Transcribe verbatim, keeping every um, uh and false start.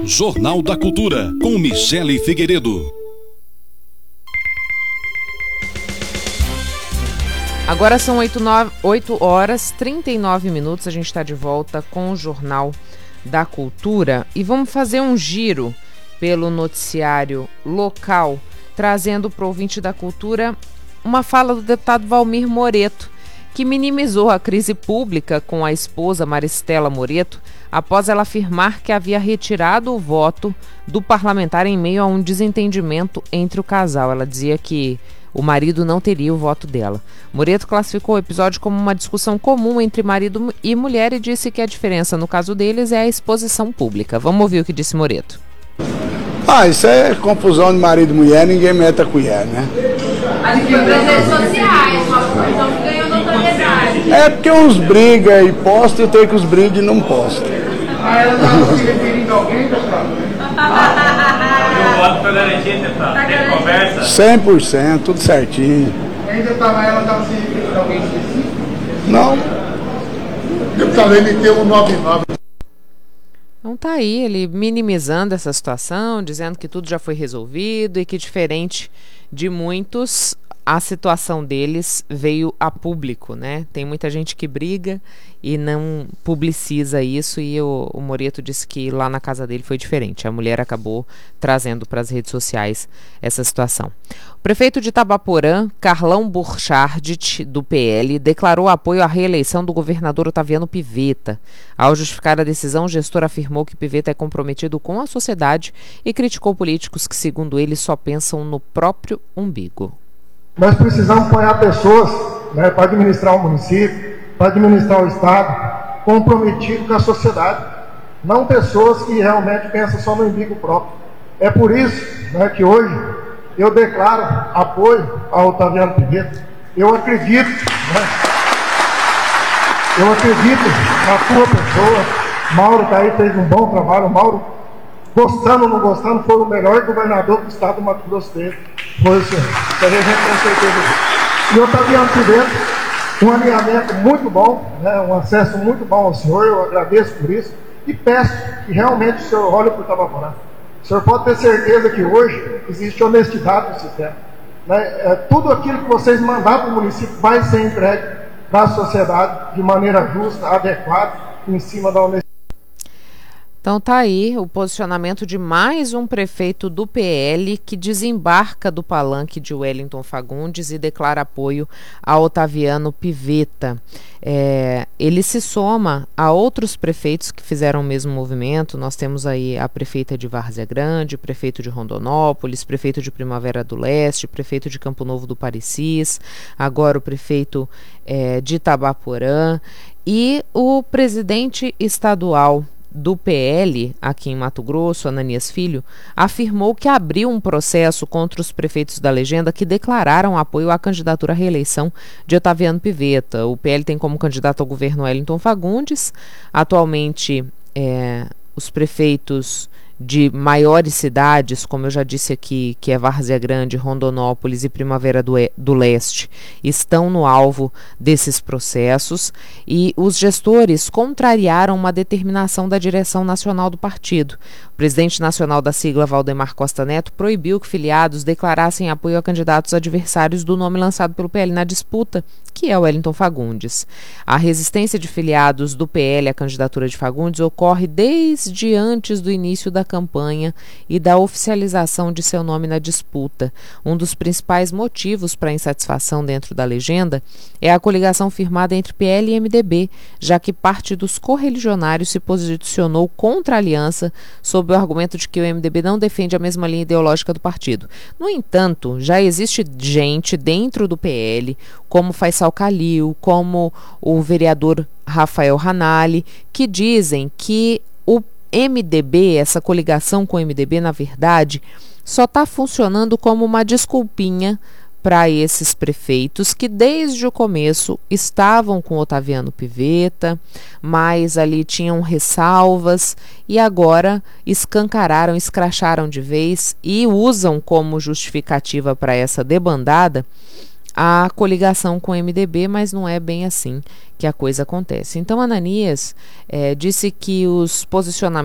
Jornal da Cultura, com Michele Figueiredo. Agora são oito horas e trinta e nove minutos, a gente está de volta com o Jornal da Cultura e vamos fazer um giro pelo noticiário local, trazendo para o ouvinte da cultura uma fala do deputado Valmir Moreto, que minimizou a crise pública com a esposa Maristela Moreto após ela afirmar que havia retirado o voto do parlamentar em meio a um desentendimento entre o casal. Ela dizia que o marido não teria o voto dela. Moreto classificou o episódio como uma discussão comum entre marido e mulher e disse que a diferença no caso deles é a exposição pública. Vamos ouvir o que disse Moreto. Ah, isso é confusão de marido e mulher, ninguém mete a colher, né? Acho que foi para as redes sociais, uma confusão que ganhou notoriedade. É porque uns brigam e postam e tem que os brigam e não postam. Ah, ela estava se referindo a alguém, deputado? O voto foi garantido, deputado? Teve conversa? cem por cento, tudo certinho. Ainda estava, ela estava se referindo a alguém específico? Não. Deputado, ele tem um nove nove. Então tá aí, ele minimizando essa situação, dizendo que tudo já foi resolvido e que, diferente de muitos, a situação deles veio a público, né? Tem muita gente que briga e não publiciza isso, e o, o Moreto disse que lá na casa dele foi diferente. A mulher acabou trazendo para as redes sociais essa situação. O prefeito de Itabaporã, Carlão Burchard, do P L, declarou apoio à reeleição do governador Otaviano Pivetta. Ao justificar a decisão, o gestor afirmou que Pivetta é comprometido com a sociedade e criticou políticos que, segundo ele, só pensam no próprio umbigo. Nós precisamos apoiar pessoas, né, para administrar o município, para administrar o Estado, comprometido com a sociedade, não pessoas que realmente pensam só no umbigo próprio. É por isso, né, que hoje eu declaro apoio ao Otaviano Pivetta. Eu acredito, né, eu acredito na tua pessoa. Mauro está aí, fez um bom trabalho. Mauro, gostando ou não gostando, foi o melhor governador do estado do Mato Grosso dele. Foi o senhor. Isso aí a gente tem certeza disso. E o Otaviano Pivetta, um alinhamento muito bom, né, um acesso muito bom ao senhor, eu agradeço por isso e peço que realmente o senhor olhe para o Itabaporã. O senhor pode ter certeza que hoje existe honestidade no sistema. Né? É, tudo aquilo que vocês mandaram para o município vai ser entregue para a sociedade de maneira justa, adequada, em cima da honestidade. Então tá aí o posicionamento de mais um prefeito do P L que desembarca do palanque de Wellington Fagundes e declara apoio a Otaviano Pivetta. É, ele se soma a outros prefeitos que fizeram o mesmo movimento. Nós temos aí a prefeita de Várzea Grande, prefeito de Rondonópolis, prefeito de Primavera do Leste, prefeito de Campo Novo do Parecis, agora o prefeito é, de Itabaporã e o presidente estadual do P L aqui em Mato Grosso, Ananias Filho, afirmou que abriu um processo contra os prefeitos da legenda que declararam apoio à candidatura à reeleição de Otaviano Pivetta. O P L tem como candidato ao governo Wellington Fagundes. Atualmente, é, os prefeitos de maiores cidades, como eu já disse aqui, que é Várzea Grande, Rondonópolis e Primavera do, e- do Leste, estão no alvo desses processos, e os gestores contrariaram uma determinação da direção nacional do partido. O presidente nacional da sigla, Valdemar Costa Neto, proibiu que filiados declarassem apoio a candidatos adversários do nome lançado pelo P L na disputa, que é o Wellington Fagundes. A resistência de filiados do P L à candidatura de Fagundes ocorre desde antes do início da campanha e da oficialização de seu nome na disputa. Um dos principais motivos para a insatisfação dentro da legenda é a coligação firmada entre P L e M D B, já que parte dos correligionários se posicionou contra a aliança sob o argumento de que o M D B não defende a mesma linha ideológica do partido. No entanto, já existe gente dentro do P L, como Faisal Calil, como o vereador Rafael Ranalli, que dizem que o M D B, essa coligação com o M D B, na verdade, só está funcionando como uma desculpinha para esses prefeitos que desde o começo estavam com Otaviano Pivetta, mas ali tinham ressalvas e agora escancararam, escracharam de vez e usam como justificativa para essa debandada a coligação com o M D B, mas não é bem assim que a coisa acontece. Então, Ananias eh, disse que os posicionamentos